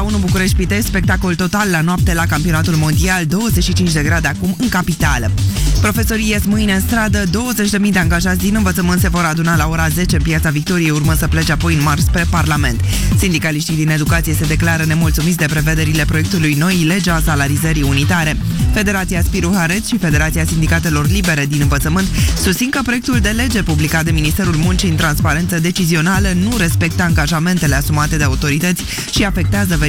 1 București-Pitești, spectacol total la noapte la campionatul mondial, 25 de grade acum în capitală. Profesorii ies mâine în stradă, 20.000 de angajați din învățământ se vor aduna la ora 10 în Piața Victoriei, urmă să plece apoi în marș spre Parlament. Sindicaliștii din educație se declară nemulțumiți de prevederile proiectului noii legea salarizării unitare. Federația Spiru Haret și Federația Sindicatelor Libere din Învățământ susțin că proiectul de lege publicat de Ministerul Muncii în transparență decizională nu respectă angajamentele asumate de autorități și afectează